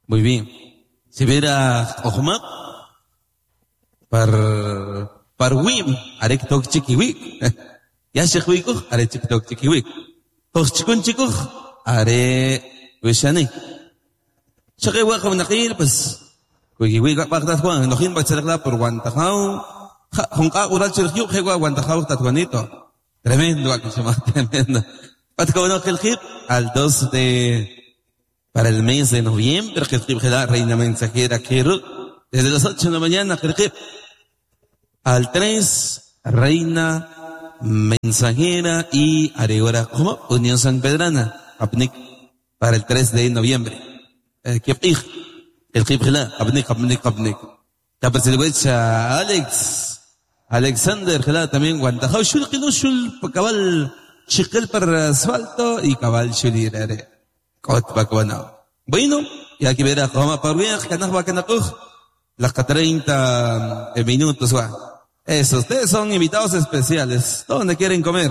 Muy bien. Si viera Ojma, par Wim, arek tok chikiwik. Ya shikwiku, arek tok chikiwik. Tok chikun chiku, are wishani. Shakiwa kam nakil, pues, wikiwik baktat Juan, nohin bachelakla por Guantajao. Junka ural chirkiu, jewa Guantajao tatuanito. Tremendo, aquí se llama, tremendo. Patcono que el hip al 2 para el mes de noviembre, que el hip la reina mensajera Kerut, desde las 8 de la mañana, que el hip al 3, reina mensajera y Aregora, ¿cómo? Unión San Pedrana, Apnik, para el 3 de noviembre. El hip la, Apnik. Tapasilwecha, Alexander, también Guantajao, Shul, cabal, Chiquel para asfalto y cabal Shulirere. Bueno, y aquí verá, como para ver, las 30 minutos, eso, ustedes son invitados especiales. ¿Dónde quieren comer?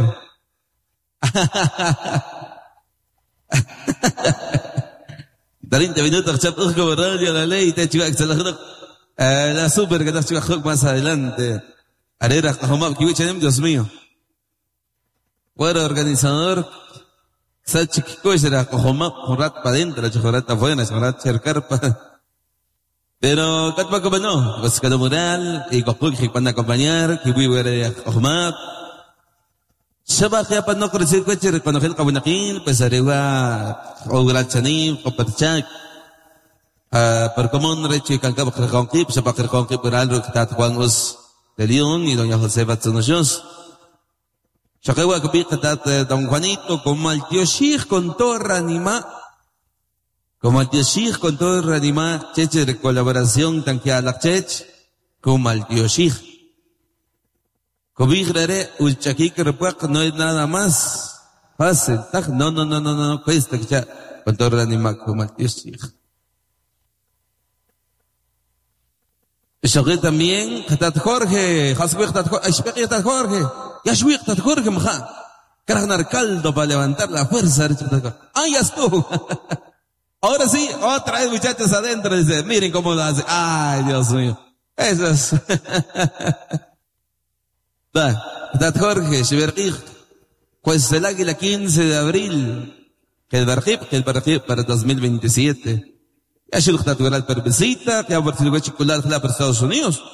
30 minutos, chapuj como radio, la ley, te chivak, la super que te chivak más adelante. Arera, Dios mío. Bueno, organizador, Sachikikoshera, Jorat para adentro, Chorat afuera, Chorat cercarpa. Pero, Katma como no, pues cada mural, y Kokuk, que van a acompañar, que voy a ver a Jomat. Shabak, ya para no conocer coche, cuando el Kabunakin, pues arriba, Ograt Chanim, Koperchak. Por común, Rechi, Kankab, Kerkonkip, Shabak, Kerkonkip, Peralro, Tat Juangos de León y doña José Batsonoshos. Shakawa que pica don Juanito, como al tío Shir con todo ranima, como al tío Shir con todo ranima, cheche de colaboración tan que a la chech, como al tío Shir. Cobigrare, ulchaki que repuac no es nada más fácil, no, cuesta que ya con todo ranima, como al tío Shir. Shakawa también, Katat Jorge, Hasbek Tat Jorge. Ya Tat Jorge, maja. Cargar caldo para levantar la fuerza. ¡Ay, ya estuvo! Ahora sí, otra vez muchachos adentro. Dice, miren cómo lo hace. ¡Ay, Dios mío! Eso es. Tat Jorge, Shiberkij. Pues el águila 15 de abril. Que el Barjib para 2027. Ya Shulk Natural Pervisita, que ha partido chicular para Estados Unidos.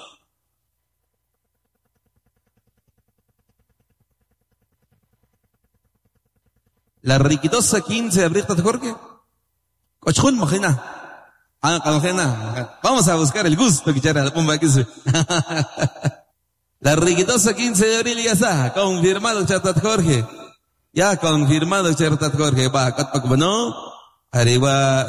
La riquitosa 15 de abril, ¿te Jorge? Cochun, mojena. Vamos a buscar el gusto que echara la pomba que se. La riquitosa 15 de abril ya está, confirmado, Chatat Jorge. Ya confirmado, Chatat Jorge. Va, como no, arriba,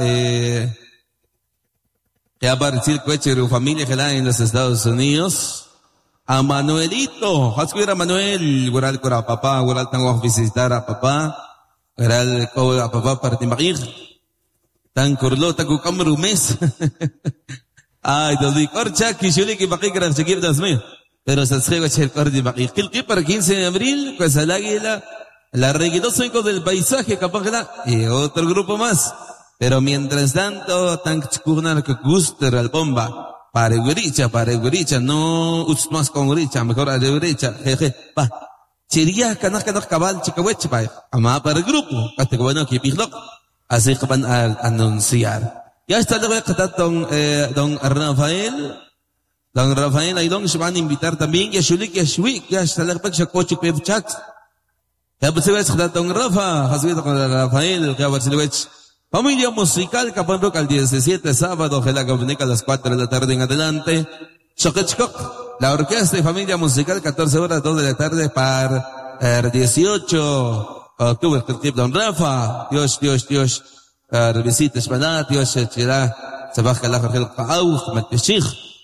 ya va a decir coche de familia que la en los Estados Unidos. A Manuelito, Hascuira Manuel, Gural Cora papá, Gural tengo que visitar a papá. Era el a papá para timbair. Tan corlo, tan cucamro mes. Ay, doy corcha, que yo le que baqui que seguir das mío. Pero se escribe a ser cordi baqui. Que para 15 de abril, pues el águila, la reguidosa del paisaje, capaz y otro grupo más. Pero mientras tanto, tan chkurnar que gusta el bomba. Para Guricha, no, más con Guricha, mejor a Guricha, jeje, pa. Chiria kanak kabal chikawech pa. Ama para el grupo, hasta que bueno que piglok. Así que van a anunciar. Ya está luego don Rafael. Don Rafael, ahí don se van a invitar también. Ya Shulik, ya está luego para Chacochi Pepchak. Ya pues se ve don Rafa, Jasuito con Rafael, ya pues se ve. Familia musical, Capón Rock al 17 sábado, que la comunica a las 4 de la tarde en adelante. Choquechcoc. La orquesta y familia musical, 14 horas, 2 de la tarde para el 18 octubre, don Rafa, Dios, visita Espanat, Dios, se baja la Jorge Pau, Matishich.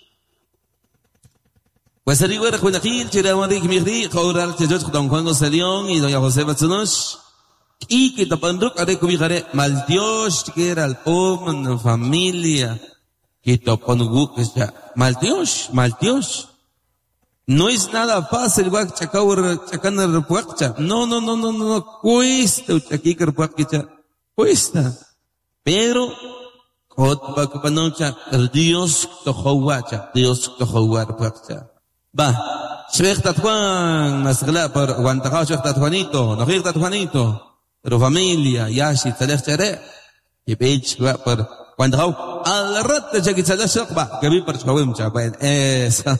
Pues el igual de aquí, Chiramorik Mirdi, Jaural, don Juan José León y doña José Batsunosh. Y que tapandruk, haré cubijare, Maldios, que era el pomo, familia, que tapandruk, Maldios. No es nada fácil, chacanar puacha. No, cuesta, cuesta. Pero, Otpakpanocha, el Dios tojowacha, Dios tojowarpacha. Va, Shvechtat Juan, Nasgla, por Guantajao Shvechtat Juanito, no Shvechtat Juanito, pero familia, Yashi, Tzalech Chere, y Pech, por Guantajao, al rato ya que Tzalech Shokba, que vi por Chawim, Chapen, eso.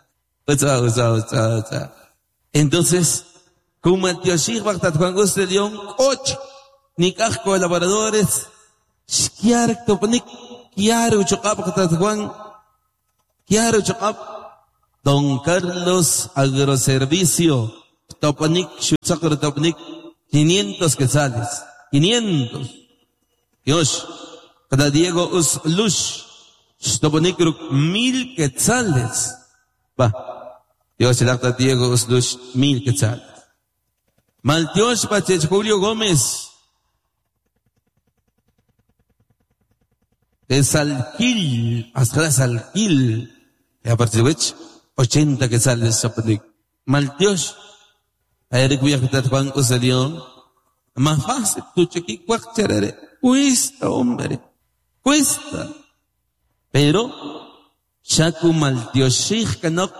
Entonces, como el tío Shich Bachtat Juan Guste León, 8, Nikaj colaboradores, Shkiar Topanik, Kiaro Chokap Bachtat Juan, Kiaro Chokap, Don Carlos Agroservicio, Topanik, Shutsakar Topanik, 500 quetzales, 500. Dios, cada Diego Uslush, Topanik 1000 quetzales. Va, Dios el acta Diego Uslush, 1000 quetzales. Maltios Pachech Julio Gómez, de Salquil, hasta Salquil, y a partir de which, 80 quetzales Sopanik. Maltios, a Eric Villajetat Juan Usalión, más fácil, tu chequi, cuacharere, cuesta, hombre, cuesta. Pero, Shaku Maltioshich Kanok,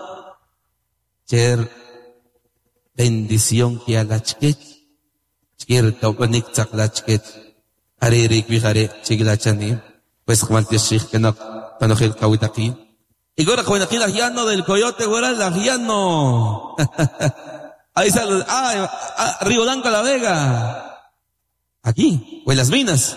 Cher, bendición que a la chiquet, chiquer taupanik chak la chiquet, arerik vijare, chigilachani, pues Maltioshich Kanok, Panojel Kawitaki. Y ahora Kawitaki la Giano del Coyote, ahora la Giano. Ahí sale, Río Blanco La Vega. Aquí, o en las minas.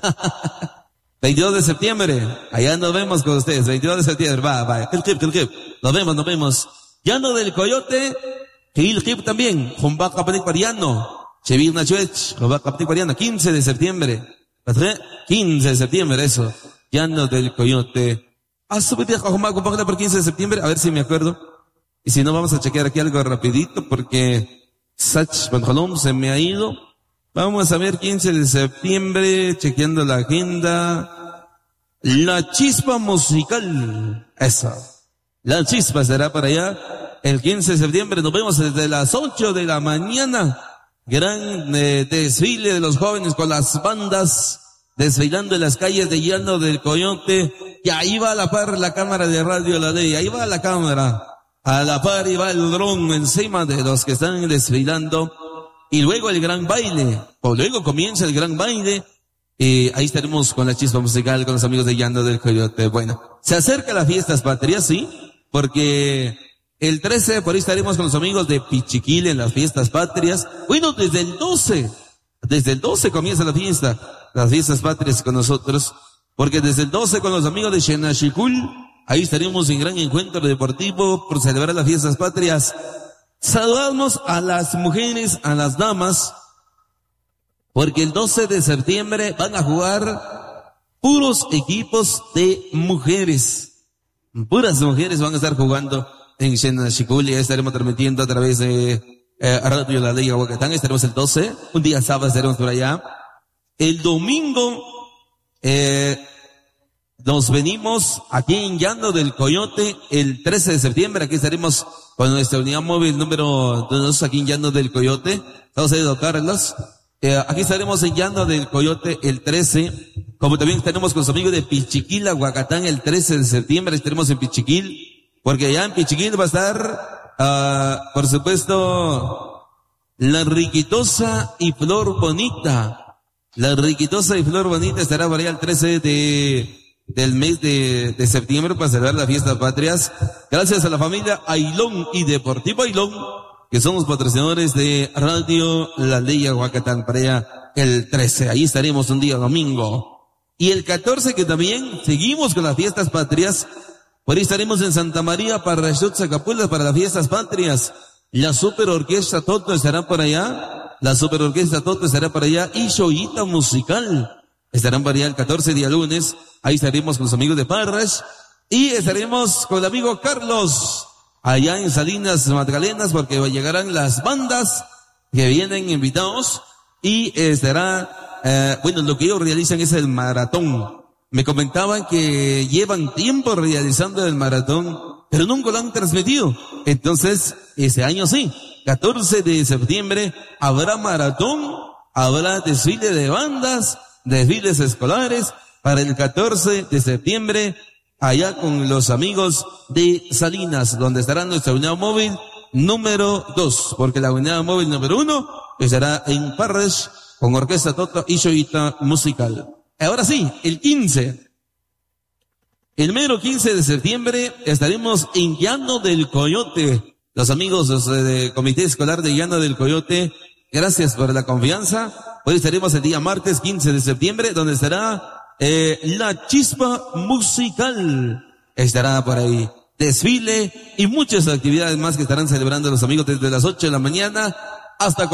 22 de septiembre, allá nos vemos con ustedes, 22 de septiembre, va, el clip, nos vemos. Llano del Coyote, el clip también, Jumbak Kapanik Pariano, Chevir Nachuech, Jumbak Kapanik Pariano, 15 de septiembre, 15 de septiembre, eso, Llano del Coyote. Subite a Jumbak Kapanik por 15 de septiembre, a ver si me acuerdo. Y si no, vamos a chequear aquí algo rapidito, porque Sach Banjalom se me ha ido. Vamos a ver 15 de septiembre, chequeando la agenda. La Chispa Musical. Eso. La Chispa será para allá. El 15 de septiembre nos vemos desde las 8 de la mañana. Gran desfile de los jóvenes con las bandas desfilando en las calles de Llano del Coyote. Y ahí va a la par la cámara de Radio La Ley. Ahí va la cámara. A la par y va el dron encima de los que están desfilando. Y luego el gran baile, o luego comienza el gran baile, y ahí estaremos con la Chispa Musical, con los amigos de Llano del Coyote. Bueno, se acerca las fiestas patrias, sí, porque el 13 por ahí estaremos con los amigos de Pichiquil en las fiestas patrias. Bueno, desde el 12 comienza la fiesta, las fiestas patrias con nosotros, porque desde el 12 con los amigos de Xenachicul, ahí estaremos en gran encuentro deportivo por celebrar las fiestas patrias. Saludamos a las mujeres, a las damas, porque el 12 de septiembre van a jugar puros equipos de mujeres. Puras mujeres van a estar jugando en Xenachicul, y estaremos transmitiendo a través de Radio La Ley Aguacatán. Estaremos el 12, un día sábado estaremos por allá. El domingo, nos venimos aquí en Llano del Coyote el 13 de septiembre. Aquí estaremos con nuestra unidad móvil número 2 aquí en Llano del Coyote. Estamos ahí, don Carlos. Aquí estaremos en Llano del Coyote el 13. Como también estaremos con los amigos de Pichiquil, Aguacatán, el 13 de septiembre. Estaremos en Pichiquil. Porque allá en Pichiquil va a estar, por supuesto, La Riquitosa y Flor Bonita. La Riquitosa y Flor Bonita estará por allá el 13 del mes de septiembre para celebrar las fiestas patrias. Gracias a la familia Ailón y Deportivo Ailón, que son los patrocinadores de Radio La Ley Aguacatán, para allá el 13. Ahí estaremos un día domingo. Y el 14, que también seguimos con las fiestas patrias, por ahí estaremos en Santa María para Zacapula para las fiestas patrias. La Super Orquesta Toto estará por allá. La Super Orquesta Toto estará por allá. Y Shoyita Musical estarán por allá el 14, día lunes. Ahí estaremos con los amigos de Parras. Y estaremos con el amigo Carlos allá en Salinas Magdalenas, porque llegarán las bandas que vienen invitados. Y estará, bueno, lo que ellos realizan es el maratón. Me comentaban que llevan tiempo realizando el maratón, pero nunca lo han transmitido. Entonces, este año sí, 14 de septiembre, habrá maratón, habrá desfile de bandas, desfiles escolares, para el 14 de septiembre, allá con los amigos de Salinas, donde estará nuestra unidad móvil número 2, porque la unidad móvil número 1 estará en Parres con Orquesta Toto y Shoita Musical. Ahora sí, el 15. El mero 15 de septiembre estaremos en Llano del Coyote. Los amigos del Comité Escolar de Llano del Coyote, gracias por la confianza. Hoy estaremos el día martes 15 de septiembre, donde estará la Chispa Musical. Estará por ahí desfile y muchas actividades más que estarán celebrando los amigos desde las 8 de la mañana hasta